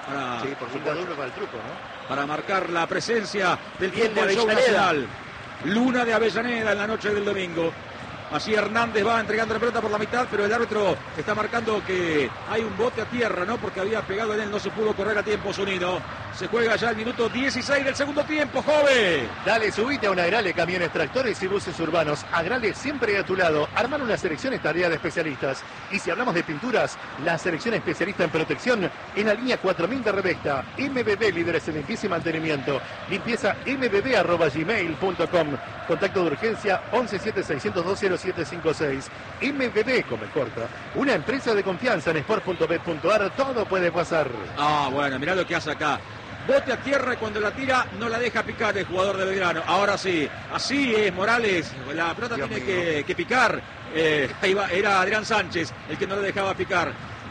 Sí, por supuesto. Para el truco, ¿no? Para marcar la presencia del fútbol show nacional. Luna de Avellaneda en la noche del domingo. Así Hernández va entregando la pelota por la mitad, pero el árbitro está marcando que hay un bote a tierra, ¿no? Porque había pegado en él, no se pudo correr a tiempo Zunino. Se juega ya el minuto 16 del segundo tiempo, joven. Dale, subite a una Agrale, camiones, tractores y buses urbanos. Agrale siempre a tu lado. Armar una selección es tarea de especialistas. Y si hablamos de pinturas, la selección especialista en protección en la línea 4000 de Revesta. MBB, líderes en limpieza y mantenimiento. Limpieza mbb@gmail.com. Contacto de urgencia 1176020756. MBB, como corta. Una empresa de confianza en sport.bet.ar. Todo puede pasar. Ah, bueno, mirá lo que hace acá. Bote a tierra y cuando la tira no la deja picar el jugador de Belgrano. Ahora sí, así es Morales. La pelota tiene que picar. Ahí va, era Adrián Sánchez el que no la dejaba picar.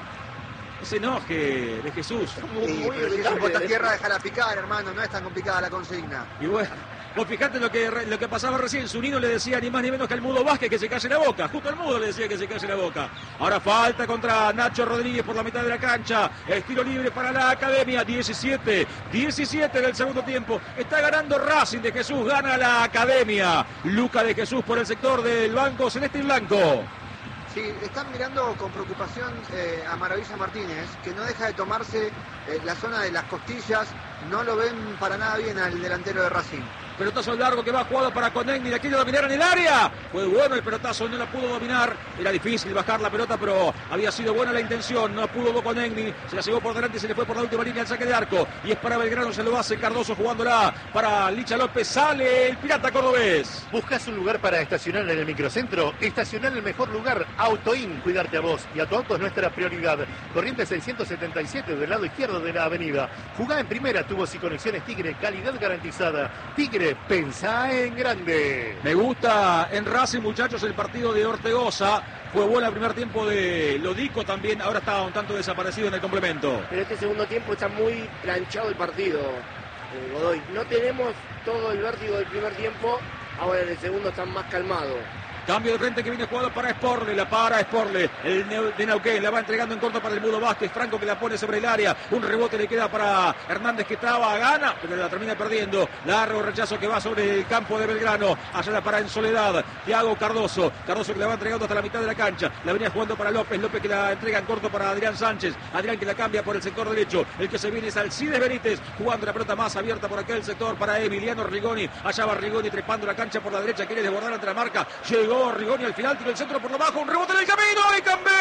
Ese enoje de Jesús. Pero si es un bote a tierra, déjala picar, hermano. No es tan complicada la consigna. Y bueno, vos fijate lo que pasaba recién. Zunino le decía ni más ni menos que al Mudo Vázquez que se calle la boca. Justo al Mudo le decía que se calle la boca. Ahora falta contra Nacho Rodríguez por la mitad de la cancha. El tiro libre para la Academia. 17 del segundo tiempo. Está ganando Racing de Jesús. Gana la Academia. Luca de Jesús por el sector del banco celeste y blanco. Sí, están mirando con preocupación a Maravilla Martínez, que no deja de tomarse la zona de las costillas. No lo ven para nada bien al delantero de Racing. Pelotazo largo que va jugado para Conegni, la quiere dominar en el área. Fue bueno el pelotazo, no la pudo dominar. Era difícil bajar la pelota, pero había sido buena la intención. No pudo Conegni, se la llevó por delante y se le fue por la última línea al saque de arco. Y es para Belgrano, se lo hace Cardoso jugándola para Licha López. Sale el pirata cordobés. ¿Buscas un lugar para estacionar en el microcentro? Estacionar en el mejor lugar. Autoin, cuidarte a vos y a tu auto es nuestra prioridad. Corrientes 677 del lado izquierdo de la avenida. Jugá en primera, tubos y conexiones Tigre, calidad garantizada. Tigre, pensá en grande. Me gusta en Racing, muchachos, el partido de Ortegoza. Fue bueno el primer tiempo de Lodico también. Ahora está un tanto desaparecido en el complemento. Pero este segundo tiempo está muy planchado el partido, Godoy. No tenemos todo el vértigo del primer tiempo. Ahora en el segundo están más calmados. Cambio de frente que viene jugado para Sporle, la para Sporle, el de Neuquén, la va entregando en corto para el Mudo Vázquez, Franco que la pone sobre el área, un rebote le queda para Hernández que traba, gana, pero la termina perdiendo, largo rechazo que va sobre el campo de Belgrano, allá la para en soledad, Thiago Cardoso que la va entregando hasta la mitad de la cancha, la venía jugando para López que la entrega en corto para Adrián Sánchez, Adrián que la cambia por el sector derecho, el que se viene es Alcides Benítez, jugando la pelota más abierta por aquel sector para Emiliano Rigoni, allá va Rigoni trepando la cancha por la derecha, quiere desbordar ante la marca, llegó Rigoni al final, tiró el centro por lo bajo, un rebote en el camino y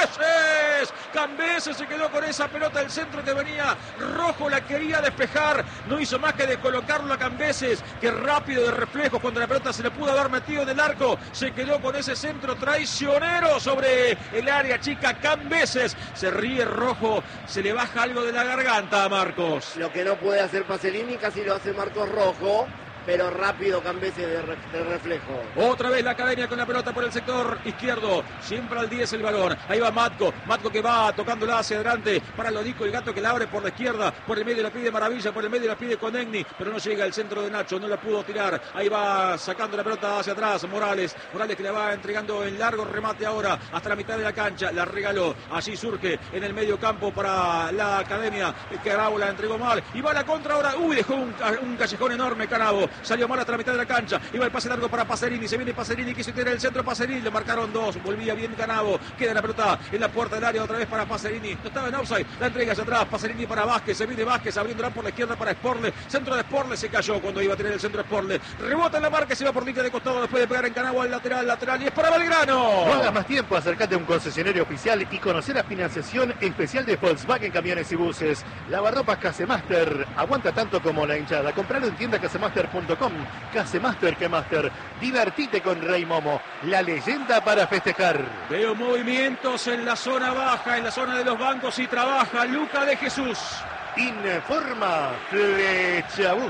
Cambeses se quedó con esa pelota del centro que venía Rojo, la quería despejar, no hizo más que descolocarlo a Cambeses, que rápido de reflejos cuando la pelota se le pudo haber metido en el arco, se quedó con ese centro traicionero sobre el área chica. Cambeses, se ríe Rojo, se le baja algo de la garganta a Marcos. Lo que no puede hacer Pasolini casi lo hace Marcos Rojo, pero rápido Cambeses de reflejo. Otra vez la Academia con la pelota por el sector izquierdo, siempre al 10 el balón, ahí va Matco que va tocándola hacia adelante para Lodico, el gato que la abre por la izquierda, por el medio la pide Maravilla, por el medio la pide Conegni, pero no llega al centro de Nacho, no la pudo tirar, ahí va sacando la pelota hacia atrás Morales que le va entregando el largo remate ahora, hasta la mitad de la cancha, la regaló, allí surge en el medio campo para la Academia, Carabo la entregó mal, y va a la contra ahora, dejó un callejón enorme Carabo, salió mal hasta la mitad de la cancha, iba el pase largo para Pacerini, se viene Pacerini, quiso tirar el centro, Pacerini, le marcaron dos, volvía bien Canabo, queda la pelota en la puerta del área otra vez para Pacerini, no estaba en offside, la entrega hacia atrás, Pacerini para Vázquez, se viene Vázquez abriéndola por la izquierda para Sporle, centro de Sporle, se cayó cuando iba a tener el centro de Sporle, rebota en la marca, se va por línea de costado después de pegar en Canabo al lateral, y es para Belgrano. No hagas más tiempo, acércate a un concesionario oficial y conocer la financiación especial de Volkswagen Camiones y Buses. Lavarropas Casemaster, aguanta tanto como la hinchada, compralo en tienda casemaster.com. Casemaster que Master, divertite con Rey Momo, la leyenda para festejar. Veo movimientos en la zona baja, en la zona de los bancos y trabaja Luca de Jesús. Informa Flechabús.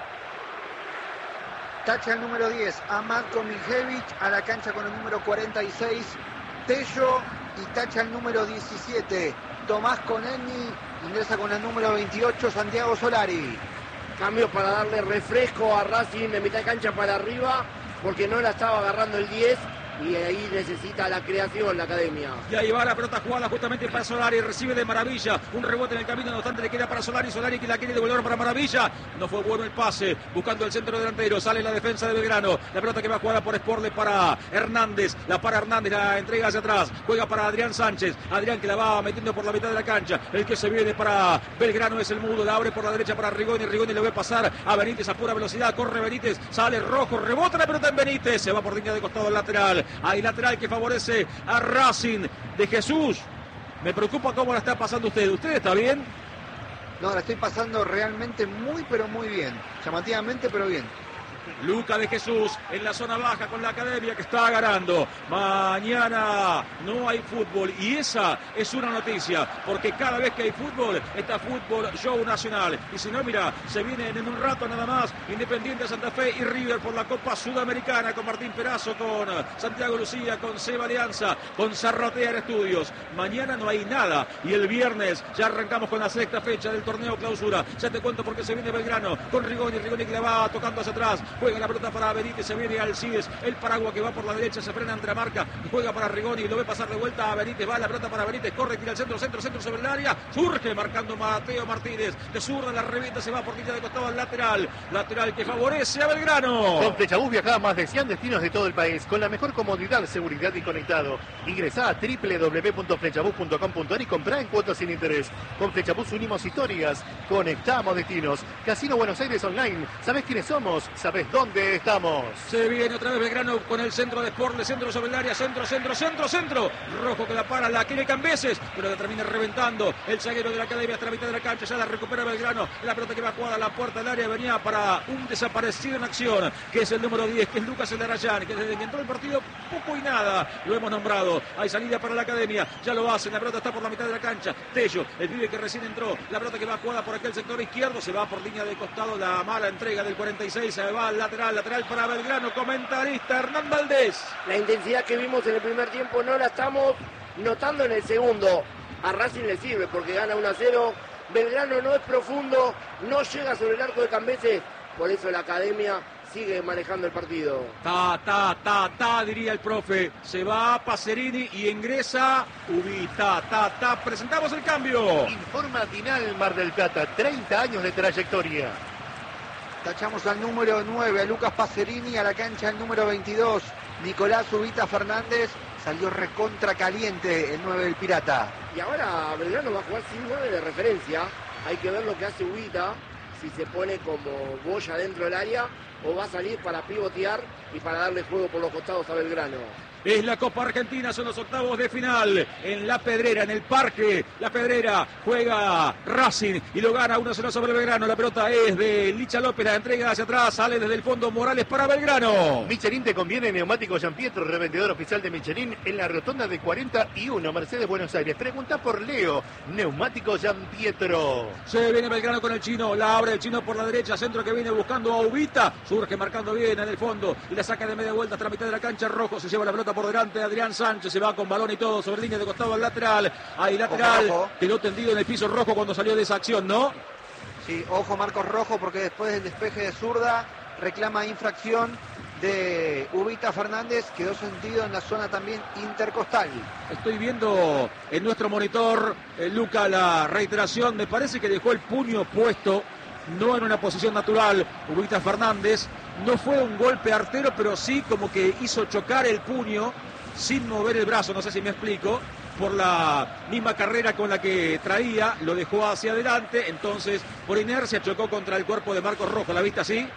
Tacha el número 10 a Matko Miljevic, a la cancha con el número 46 Tello, y tacha el número 17 Tomás Conegni, ingresa con el número 28 Santiago Solari. Cambio para darle refresco a Racing de mitad de cancha para arriba, porque no la estaba agarrando el 10 y ahí necesita la creación la academia. Y ahí va la pelota jugada justamente para Solari, recibe de Maravilla, un rebote en el camino, no obstante le queda para Solari que la quiere devolver para Maravilla, no fue bueno el pase, buscando el centro delantero, sale la defensa de Belgrano, la pelota que va jugada por Sporle para Hernández, la para Hernández, la entrega hacia atrás, juega para Adrián Sánchez, Adrián que la va metiendo por la mitad de la cancha, el que se viene para Belgrano es el Mudo, la abre por la derecha para Rigoni le ve pasar a Benítez a pura velocidad, corre Benítez, sale Rojo, rebota la pelota en Benítez, se va por línea de costado al lateral, hay lateral que favorece a Racing de Jesús. Me preocupa cómo la está pasando usted. ¿Usted está bien? No, la estoy pasando realmente muy, pero muy bien. Llamativamente, pero bien. Luca de Jesús en la zona baja con la academia que está ganando. Mañana no hay fútbol y esa es una noticia porque cada vez que hay fútbol está Fútbol Show Nacional y si no, mira, se vienen en un rato nada más Independiente Santa Fe y River por la Copa Sudamericana con Martín Perazo, con Santiago Lucía, con Seba Alianza, con Zarratea Estudios. Mañana no hay nada y el viernes ya arrancamos con la sexta fecha del torneo clausura. Ya te cuento por qué se viene Belgrano con Rigoni que la va tocando hacia atrás. Juega la pelota para Benítez, se viene Alcides, el Paragua que va por la derecha, se frena ante la marca, juega para Rigoni, lo ve pasar de vuelta a Benítez, va la pelota para Benítez, corre, tira al centro sobre el área, surge marcando Mateo Martínez, de zurda la revienta, se va por línea de costado al lateral que favorece a Belgrano. Con Flechabús viaja a más de 100 destinos de todo el país, con la mejor comodidad, seguridad y conectado. Ingresá a www.flechabús.com.ar y comprá en cuotas sin interés. Con Flechabús unimos historias, conectamos destinos. Casino Buenos Aires Online, ¿sabés quiénes somos? ¿Sabés dónde estamos? Se viene otra vez Belgrano con el centro de Sporle, centro sobre el área, centro. Rojo que la para, la quiere Cambeses, pero la termina reventando el zaguero de la academia hasta la mitad de la cancha, ya la recupera Belgrano. La pelota que va jugada a la puerta del área venía para un desaparecido en acción, que es el número 10, que es Lucas Elarayán, que desde que entró el partido poco y nada lo hemos nombrado. Hay salida para la academia, ya lo hacen, la pelota está por la mitad de la cancha. Tello, el pibe que recién entró, la pelota que va jugada por aquel sector izquierdo, se va por línea de costado, la mala entrega del 46, se va al lateral para Belgrano, comentarista Hernán Valdés. La intensidad que vimos en el primer tiempo no la estamos notando en el segundo. A Racing le sirve porque gana 1-0. Belgrano no es profundo, no llega sobre el arco de Cambeses, por eso la academia sigue manejando el partido. Diría el profe. Se va Pacerini y ingresa Ubita. Presentamos el cambio. Informa Dinal Mar del Plata, 30 años de trayectoria. Tachamos al número 9, a Lucas Pacerini, a la cancha el número 22, Nicolás Ubita Fernández. Salió recontra caliente el 9 del Pirata. Y ahora Belgrano va a jugar sin 9 de referencia. Hay que ver lo que hace Ubita, si se pone como boya dentro del área o va a salir para pivotear y para darle juego por los costados a Belgrano. Es la Copa Argentina, son los octavos de final en La Pedrera, en el Parque La Pedrera, juega Racing y lo gana 1-0 sobre Belgrano. La pelota es de Licha López, la entrega hacia atrás, sale desde el fondo Morales para Belgrano. Michelin te conviene, neumático Gianpietro, revendedor oficial de Michelin en la rotonda de 41, Mercedes, Buenos Aires. Pregunta por Leo, neumático Gianpietro. Se viene Belgrano con el chino, la abre el chino por la derecha, centro que viene buscando a Ubita, surge marcando bien en el fondo y la saca de media vuelta hasta la mitad de la cancha. Rojo se lleva la pelota por delante, Adrián Sánchez se va con balón y todo sobre línea de costado al lateral. Hay lateral, quedó tendido en el piso Rojo cuando salió de esa acción, ¿no? Sí, ojo Marcos Rojo, porque después del despeje de zurda reclama infracción de Ubita Fernández, quedó sentido en la zona también intercostal. Estoy viendo en nuestro monitor, Luca, la reiteración, me parece que dejó el puño puesto, no en una posición natural, Ubita Fernández. No fue un golpe artero, pero sí como que hizo chocar el puño sin mover el brazo, no sé si me explico, por la misma carrera con la que traía, lo dejó hacia adelante, entonces por inercia chocó contra el cuerpo de Marcos Rojo. ¿La viste así?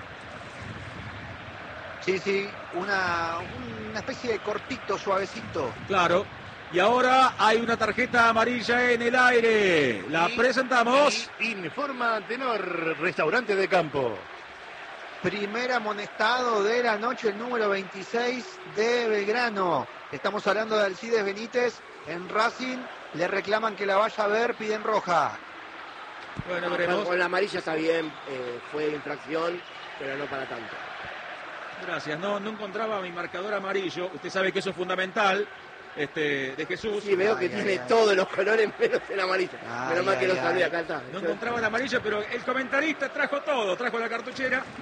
Sí, una especie de cortito, suavecito. Claro. Y ahora hay una tarjeta amarilla en el aire. La presentamos. Informa Antenor, restaurante de campo. Primer amonestado de la noche, el número 26 de Belgrano. Estamos hablando de Alcides Benítez en Racing. Le reclaman que la vaya a ver, piden roja. Bueno, veremos. Con la amarilla está bien, fue infracción, pero no para tanto. Gracias, no encontraba mi marcador amarillo. Usted sabe que eso es fundamental. De Jesús. Sí, veo que tiene todos los colores menos el amarillo. Menos mal que lo sabía, acá está. No encontraba el amarillo, pero el comentarista trajo todo, trajo la cartuchera.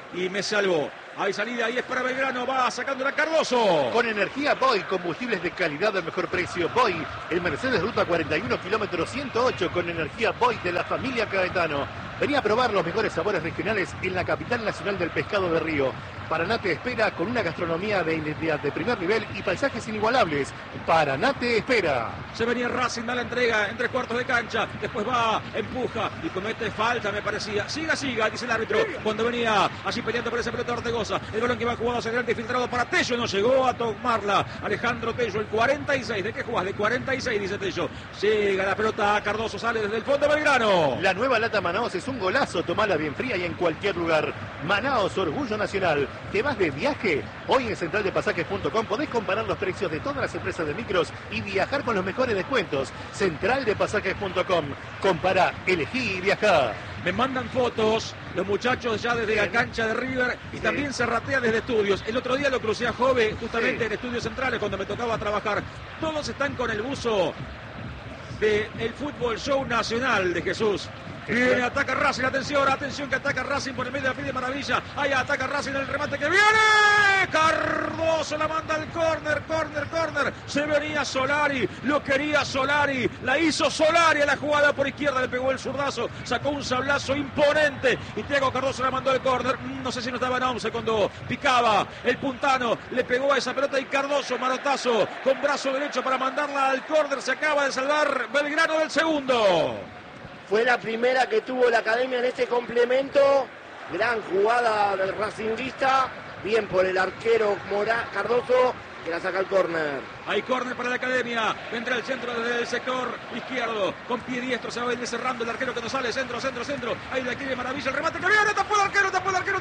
y me salvó. Hay salida y es para Belgrano, va sacándola Cardoso. Con energía Boy, combustibles de calidad al mejor precio. Boy, el Mercedes Ruta 41, kilómetro 108, con energía Boy de la familia Caetano. Venía a probar los mejores sabores regionales en la capital nacional del pescado de Río. Paraná te espera con una gastronomía de identidad de primer nivel y paisajes inigualables. Paraná te espera. Se venía Racing, da la entrega en 3/4 de cancha. Después va, empuja y comete falta, me parecía. Siga, dice el árbitro. Cuando venía allí peleando por esa pelota Ortegoza. El balón que va jugado hacia adelante, filtrado para Tello. No llegó a tomarla. Alejandro Tello, el 46. ¿De qué jugás? De 46, dice Tello. Llega la pelota a Cardoso, sale desde el fondo Belgrano. La nueva lata Manaos es un golazo. Tomala bien fría y en cualquier lugar. Manaos, orgullo nacional. ¿Te vas de viaje? Hoy en centraldepasajes.com podés comparar los precios de todas las empresas de micros y viajar con los mejores descuentos. Centraldepasajes.com. Compará, elegí y viajá. Me mandan fotos los muchachos ya desde la cancha de River y también se ratea desde estudios. El otro día lo crucé a Jove justamente en Estudios Centrales cuando me tocaba trabajar. Todos están con el buzo del Fútbol Show Nacional de Jesús. Viene, ataca Racing, atención que ataca Racing por el medio de la pide Maravilla. Ahí ataca Racing en el remate que viene. Cardoso la manda al córner. Se venía Solari, lo quería Solari. La hizo Solari a la jugada por izquierda, le pegó el zurdazo, sacó un sablazo imponente. Y Thiago Cardoso la mandó al córner. No sé si no estaba en 11 cuando picaba el puntano. Le pegó a esa pelota y Cardoso, manotazo con brazo derecho para mandarla al córner. Se acaba de salvar Belgrano del segundo. Fue la primera que tuvo la academia en este complemento. Gran jugada del racinguista. Bien por el arquero Cardoso, que la saca al córner. Hay córner para la academia. Vendrá el centro desde el sector izquierdo. Con pie diestro se va a venir cerrando el arquero que no sale. Centro. Ahí de aquí de Maravilla el remate que viene. Tapó el arquero.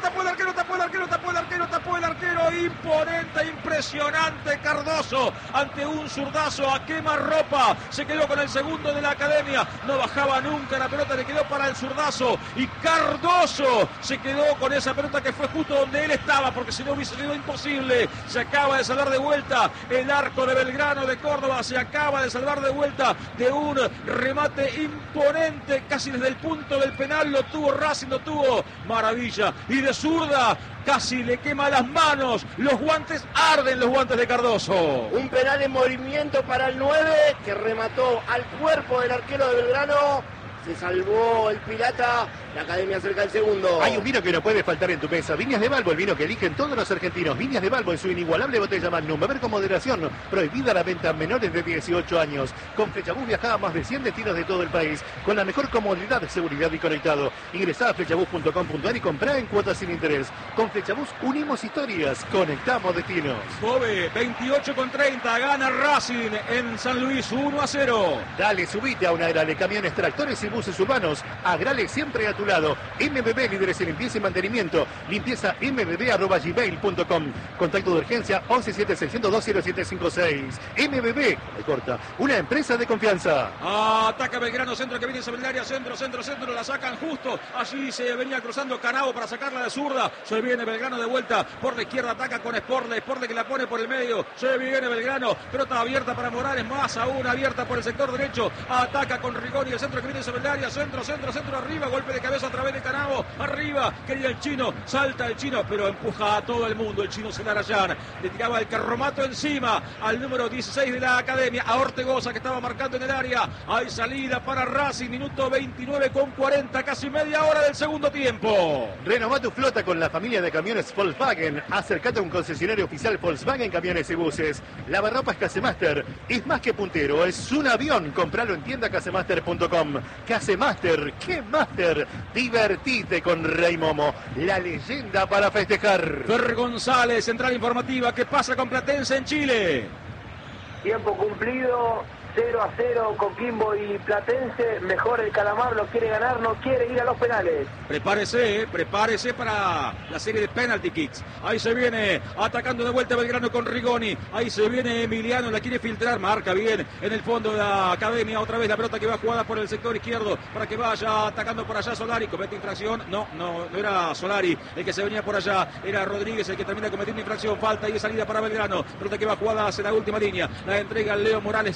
Imponente, impresionante Cardoso. Ante un zurdazo a quemarropa. Se quedó con el segundo de la academia. No bajaba nunca la pelota. Le quedó para el zurdazo. Y Cardoso se quedó con esa pelota que fue justo donde él estaba. Porque si no hubiese sido imposible. Se acaba de salvar de vuelta el arco de Belgrano de Córdoba. Se acaba de salvar de vuelta de un remate imponente, casi desde el punto del penal. Lo tuvo Racing, lo tuvo Maravilla. Y de zurda casi le quema las manos. Los guantes arden, los guantes de Cardoso. Un penal en movimiento para el 9 que remató al cuerpo del arquero de Belgrano. Se salvó el pirata. La academia cerca del segundo. Hay un vino que no puede faltar en tu mesa. Viñas de Balbo, el vino que eligen todos los argentinos. Viñas de Balbo en su inigualable botella Magnum. Beber con moderación. Prohibida la venta a menores de 18 años. Con Flechabús viajaba a más de 100 destinos de todo el país. Con la mejor comodidad, seguridad y conectado. Ingresá a flechabús.com.ar y comprá en cuotas sin interés. Con Flechabús unimos historias. Conectamos destinos. Jove, 28,30. Gana Racing en San Luis 1-0. Dale, subite a una Agrale. Camiones, tractores y buses urbanos. Agrale siempre a tu lado. MBB, líderes en limpieza y mantenimiento. Limpieza mbb@gmail.com. Contacto de urgencia 1176020756. MBB, corta, una empresa de confianza. Ataca Belgrano, centro que viene sobre el área, centro, la sacan justo. Allí se venía cruzando Canao para sacarla de zurda. Se viene Belgrano de vuelta por la izquierda, ataca con Sporle que la pone por el medio. Se viene Belgrano, pelota abierta para Morales, más aún abierta por el sector derecho. Ataca con Rigoni, el centro que viene sobre el área, centro, arriba, golpe de cabeza a través de Canao, arriba, quería el chino, salta el chino, pero empuja a todo el mundo, el chino Celarayán, le tiraba el carromato encima al número 16 de la academia, a Ortegoza que estaba marcando en el área. Hay salida para Racing, minuto 29,40, casi media hora del segundo tiempo. Renová tu flota con la familia de camiones Volkswagen. Acércate a un concesionario oficial Volkswagen Camiones y Buses. Lavarropas Casemaster es más que puntero, es un avión. Compralo en tienda casemaster.com. Casemaster, ¿qué Master? Divertite con Rey Momo, la leyenda para festejar. Fer González, central informativa, ¿qué pasa con Platense en Chile? Tiempo cumplido, 0-0 Coquimbo y Platense. Mejor el Calamar, lo quiere ganar, no quiere ir a los penales. Prepárese para la serie de penalty kicks. Ahí se viene atacando de vuelta Belgrano con Rigoni. Ahí se viene Emiliano, la quiere filtrar, marca bien en el fondo de la academia. Otra vez la pelota que va jugada por el sector izquierdo para que vaya atacando por allá Solari. Comete infracción. No era Solari el que se venía por allá. Era Rodríguez el que termina cometiendo infracción. Falta y salida para Belgrano. Pelota que va jugada hacia la última línea. La entrega Leo Morales hacia atrás para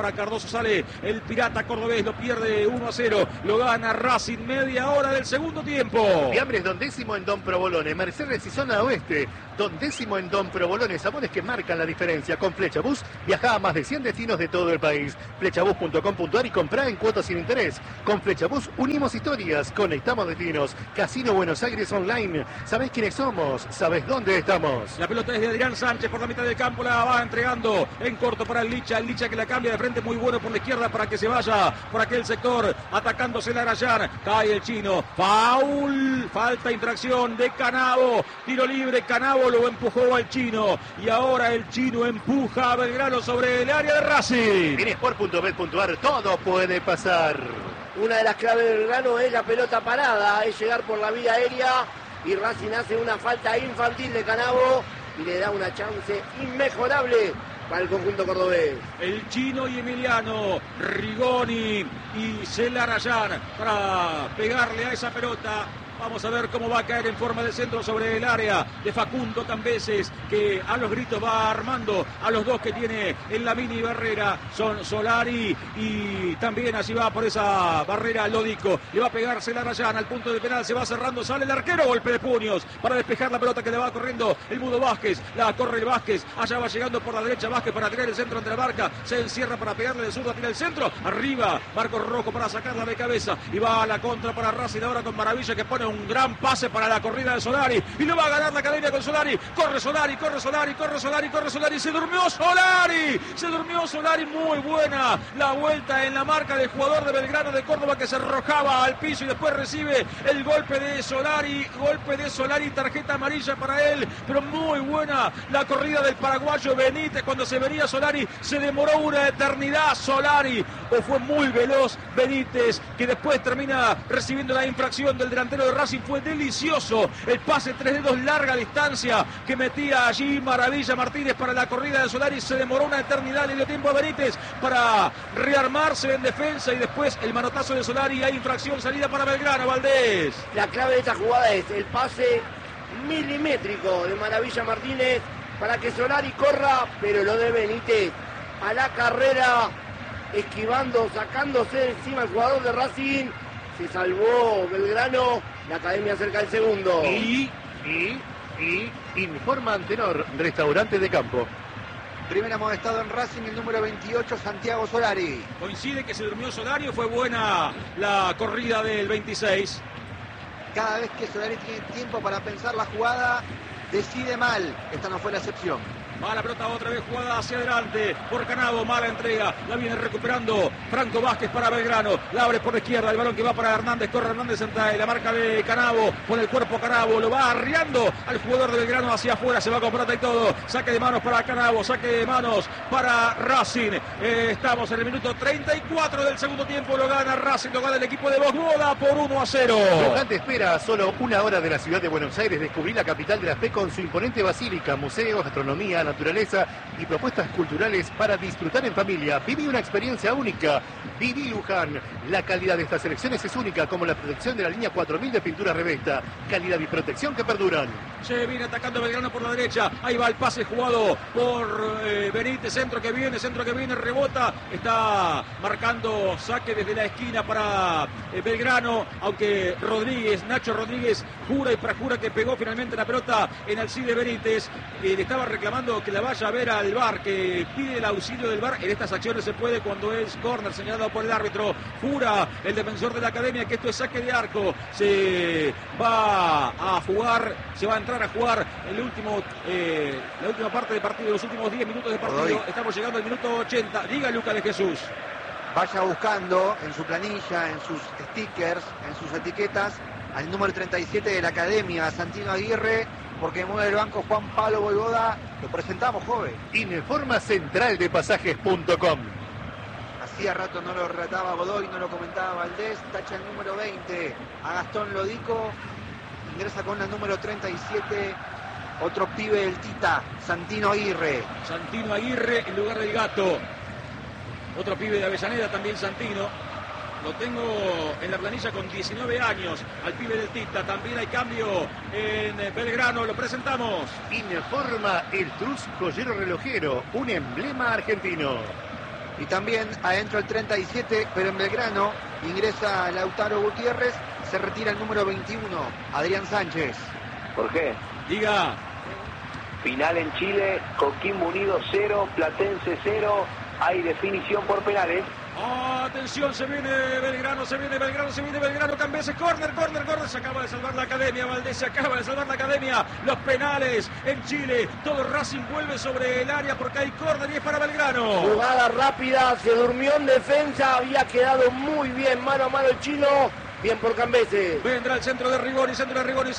para Cardoso, sale el pirata cordobés, lo pierde 1-0, lo gana Racing, media hora del segundo tiempo. Fiambres Don Décimo en Don Provolone, Mercedes y zona oeste, Don Décimo en Don Provolone, sabores que marcan la diferencia. Con Flechabús viaja a más de 100 destinos de todo el país. Flechabús.com.ar y comprá en cuotas sin interés. Con Flechabús unimos historias, conectamos destinos. Casino Buenos Aires Online, ¿sabés quiénes somos? ¿Sabés dónde estamos? La pelota es de Adrián Sánchez por la mitad del campo, la va entregando en corto para el Licha que la cambia de frente, muy bueno por la izquierda para que se vaya por aquel sector, atacándose la Arayán, cae el chino, foul, falta infracción de Canavo, tiro libre, Canavo lo empujó al chino y ahora el chino empuja a Belgrano sobre el área de Racing. En sport.bet.ar todo puede pasar. Una de las claves del Belgrano es la pelota parada, es llegar por la vía aérea y Racing hace una falta infantil de Canavo y le da una chance inmejorable para el conjunto cordobés. El chino y Emiliano, Rigoni y Celarayán para pegarle a esa pelota. Vamos a ver cómo va a caer en forma de centro sobre el área de Facundo Cambeses, que a los gritos va armando a los dos que tiene en la mini barrera. Son Solari y también allí va por esa barrera Lodico. Le va a pegar Celarayán al punto de penal, se va cerrando, sale el arquero, golpe de puños para despejar la pelota que le va corriendo el Mudo Vázquez. La corre el Vázquez, allá va llegando por la derecha Vázquez para tirar el centro ante la marca. Se encierra para pegarle de zurda, tira el centro. Arriba, Marcos Rojo para sacarla de cabeza y va a la contra para Racing ahora con Maravilla, que pone un gran pase para la corrida de Solari y lo va a ganar la academia con Solari. Corre Solari, corre Solari, corre Solari, corre Solari. Se durmió Solari, muy buena la vuelta en la marca del jugador de Belgrano de Córdoba, que se arrojaba al piso y después recibe el golpe de Solari, tarjeta amarilla para él, pero muy buena la corrida del paraguayo Benítez. Cuando se venía Solari se demoró una eternidad Solari, o fue muy veloz Benítez, que después termina recibiendo la infracción del delantero de Racing. Fue delicioso el pase 3 dedos larga distancia que metía allí Maravilla Martínez para la corrida de Solari. Se demoró una eternidad, le dio tiempo a Benítez para rearmarse en defensa y después el manotazo de Solari. Hay infracción, salida para Belgrano. Valdés. La clave de esta jugada es el pase milimétrico de Maravilla Martínez para que Solari corra, pero lo de Benítez a la carrera, esquivando, sacándose encima el jugador de Racing. Se salvó Belgrano, la academia cerca del segundo. Y informa Antenor, restaurante de campo. Primer amonestado en Racing, el número 28, Santiago Solari. Coincide que se durmió Solari, o fue buena la corrida del 26. Cada vez que Solari tiene tiempo para pensar la jugada, decide mal. Esta no fue la excepción. Va la pelota otra vez jugada hacia adelante por Canavo, mala entrega, la viene recuperando Franco Vázquez para Belgrano, la abre por la izquierda, el balón que va para Hernández, corre Hernández en la marca de Canavo, con el cuerpo Canavo, lo va arriando al jugador de Belgrano hacia afuera, se va con pelota y todo, saque de manos para Canavo, saque de manos para Racing. Estamos en el minuto 34 del segundo tiempo, lo gana Racing, lo gana el equipo de Bosboda por 1-0. Luján te espera a solo una hora de la ciudad de Buenos Aires, descubrir la capital de la fe con su imponente basílica, museos, gastronomía, naturaleza y propuestas culturales para disfrutar en familia. Viví una experiencia única. Viví Luján. La calidad de estas elecciones es única, como la protección de la línea 4000 de pintura Revesta. Calidad y protección que perduran. Se viene atacando Belgrano por la derecha. Ahí va el pase jugado por Benítez. Centro que viene, rebota. Está marcando saque desde la esquina para Belgrano. Aunque Nacho Rodríguez, jura y perjura que pegó finalmente la pelota en Alcide Benítez. Le estaba reclamando que la vaya a ver al VAR, que pide el auxilio del VAR. En estas acciones se puede cuando es córner señalado por el árbitro. Jura el defensor de la academia que esto es saque de arco. Se va a entrar a jugar la última parte del partido, los últimos 10 minutos de partido. Estamos llegando al minuto 80. Diga Lucas de Jesús. Vaya buscando en su planilla, en sus stickers, en sus etiquetas, al número 37 de la academia, Santino Aguirre, porque mueve el banco Juan Pablo Voivoda. Lo presentamos, joven. Informa central de pasajes.com. Hacía rato no lo relataba Godoy, no lo comentaba Valdés. Tacha el número 20 a Gastón Lodico. Ingresa con el número 37, otro pibe del Tita, Santino Aguirre. Santino Aguirre en lugar del Gato. Otro pibe de Avellaneda, también Santino. Lo tengo en la planilla con 19 años, al pibe del Tita. También hay cambio en Belgrano, lo presentamos. Informa el Trus Joyero Relojero, un emblema argentino. Y también adentro el 37, pero en Belgrano ingresa Lautaro Gutiérrez, se retira el número 21, Adrián Sánchez. ¿Por qué? Diga. Final en Chile, Coquimbo Unido 0, Platense 0, hay definición por penales. Atención, se viene Belgrano, Cambeses, córner, se acaba de salvar la Academia, Valdés se acaba de salvar la Academia, los penales en Chile, todo Racing vuelve sobre el área porque hay córner y es para Belgrano. Jugada rápida, se durmió en defensa, había quedado muy bien, mano a mano el chino. Bien por Cambeses. Vendrá el centro de Rigoni, centro,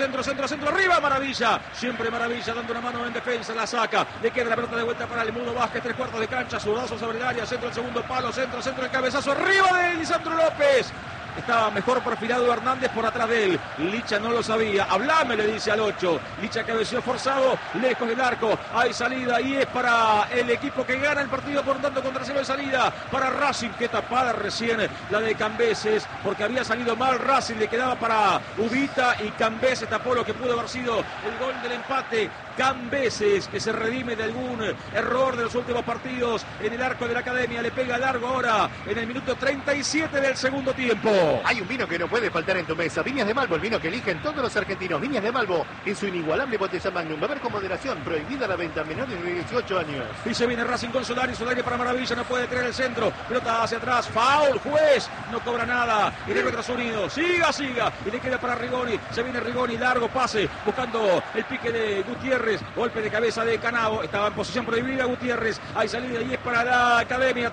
arriba, Maravilla. Siempre Maravilla dando una mano en defensa, la saca. Le queda la pelota de vuelta para el Mudo Vázquez, 3/4 de cancha, zurdazo sobre el área, centro el segundo palo, centro, el cabezazo, arriba de Lisandro López. Estaba mejor perfilado Hernández por atrás de él. Licha no lo sabía. Hablame, le dice al 8. Licha cabeció forzado, lejos del arco. Hay salida y es para el equipo que gana el partido, por tanto, contra cero de salida. Para Racing, que tapada recién la de Cambeses, porque había salido mal Racing. Le quedaba para Ubita y Cambeses tapó lo que pudo haber sido el gol del empate. Cambeses, que se redime de algún error de los últimos partidos en el arco de la Academia. Le pega largo ahora en el minuto 37 del segundo tiempo. Hay un vino que no puede faltar en tu mesa. Viñas de Malvo, el vino que eligen todos los argentinos. Viñas de Malvo, en su inigualable botella Magnum. Beber con moderación, prohibida la venta a menores de 18 años. Y se viene Racing con Solari para Maravilla, no puede tener el centro. Pelota hacia atrás, foul, juez, no cobra nada. Y el árbitro sonido, siga. Y le queda para Rigoni. Se viene Rigoni, largo pase, buscando el pique de Gutiérrez. Golpe de cabeza de Canavo. Estaba en posición prohibida Gutiérrez. Hay salida y es para la Academia,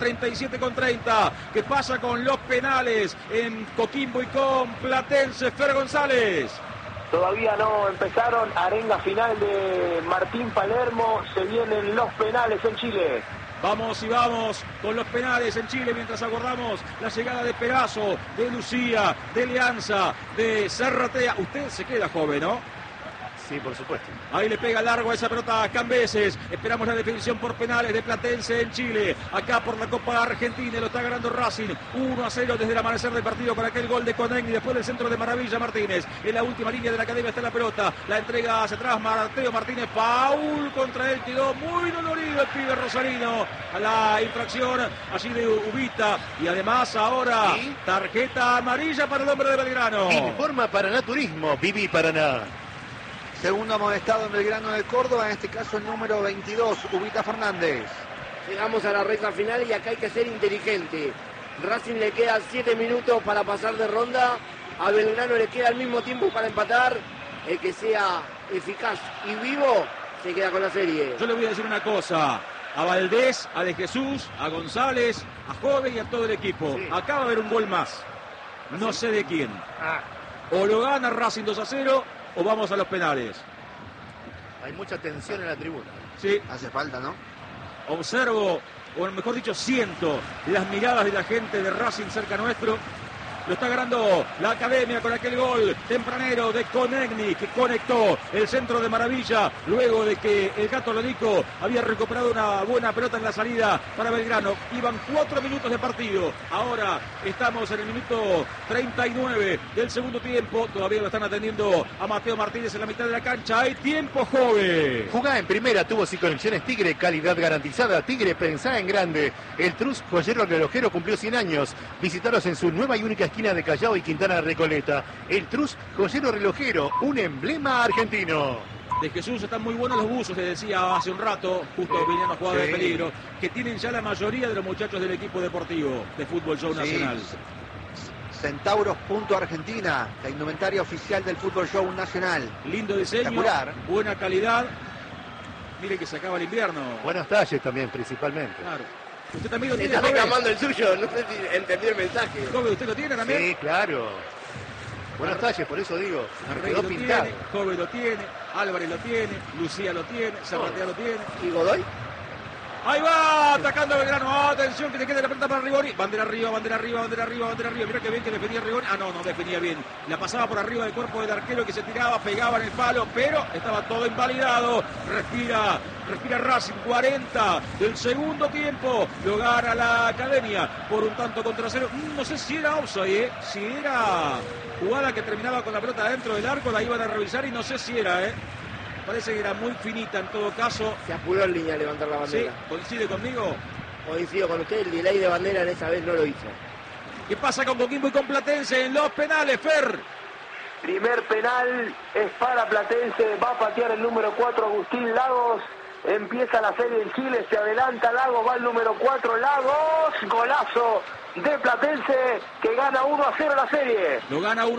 37/30. ¿Qué pasa con los penales en Coquimbo y con Platense? Fer González. Todavía no empezaron, arenga final de Martín Palermo, se vienen los penales en Chile. Vamos con los penales en Chile mientras aguardamos la llegada de Perazo, de Lucía, de Leanza, de Serratea. Usted se queda joven, ¿no? Sí, por supuesto. Ahí le pega largo a esa pelota a Cambeses. Esperamos la definición por penales de Platense en Chile. Acá por la Copa Argentina lo está ganando Racing 1-0 desde el amanecer del partido con aquel gol de Conegni. Después del centro de Maravilla Martínez. En la última línea de la Academia está la pelota. La entrega hacia atrás Mateo Martínez. Paul contra él. Quedó muy dolorido el pibe rosarino a la infracción allí de Ubita. Y además ahora tarjeta amarilla para el hombre de Belgrano. Informa Paraná Turismo. Viví Paraná. Segundo amonestado en Belgrano de Córdoba, en este caso el número 22, Ubita Fernández. Llegamos a la recta final y acá hay que ser inteligente. Racing le queda 7 minutos para pasar de ronda. A Belgrano le queda el mismo tiempo para empatar. El que sea eficaz y vivo se queda con la serie. Yo le voy a decir una cosa. A Valdés, a De Jesús, a González, a Jove y a todo el equipo. Sí. Acá va a haber un gol más. No sé de quién. O lo gana Racing 2-0 o vamos a los penales. Hay mucha tensión en la tribuna. Sí. Hace falta, ¿no? Observo, o mejor dicho, siento las miradas de la gente de Racing cerca nuestro. Lo está ganando la Academia con aquel gol tempranero de Conegni, que conectó el centro de Maravilla luego de que el Gato Lodico había recuperado una buena pelota en la salida para Belgrano. Iban 4 minutos de partido. Ahora estamos en el minuto 39 del segundo tiempo. Todavía lo están atendiendo a Mateo Martínez en la mitad de la cancha. Hay tiempo, joven. Jugá en primera, tubos y conexiones Tigre, calidad garantizada. Tigre, pensá en grande. El Trus Joyero Relojero cumplió 100 años. Visitaros en su nueva y única esquina de Callao y Quintana Recoleta. El Trus Joyero Relojero, un emblema argentino. De Jesús están muy buenos los buzos, le decía hace un rato, justo viniendo a jugar de peligro, que tienen ya la mayoría de los muchachos del equipo deportivo de Fútbol Show Nacional. Centauros.Argentina, la indumentaria oficial del Fútbol Show Nacional. Lindo diseño, buena calidad. Mire que se acaba el invierno. Buenos talles también, principalmente. Claro. Usted también lo tiene. Está reclamando el suyo, no sé si entendí el mensaje. Joven, ¿usted lo tiene también? Sí, claro. Buenos talles, por eso digo. Quedó pintado. Joven lo tiene, Álvarez lo tiene, Lucía lo tiene, Serratea lo tiene. ¿Y Godoy? Ahí va, atacando Belgrano. Atención, que le quede la pelota para Rigoni. Bandera arriba. Mira que bien que defendía Rigoni. No defendía bien. La pasaba por arriba del cuerpo del arquero que se tiraba, pegaba en el palo, pero estaba todo invalidado. Respira Racing, 40 del segundo tiempo. Lo gana la Academia por un tanto contra 0. No sé si era offside, si era jugada que terminaba con la pelota dentro del arco, la iban a revisar y no sé si era, Parece que era muy finita en todo caso. Se apuró en línea a levantar la bandera. ¿Sí? ¿Coincide conmigo? coincido con usted, el delay de bandera en esa vez no lo hizo. ¿Qué pasa con Coquimbo y con Platense en los penales, Fer? Primer penal es para Platense, va a patear el número 4 Agustín Lagos. Empieza la serie en Chile, se adelanta Lagos, va el número 4 Lagos, golazo de Platense que gana 1-0 la serie. Lo gana 1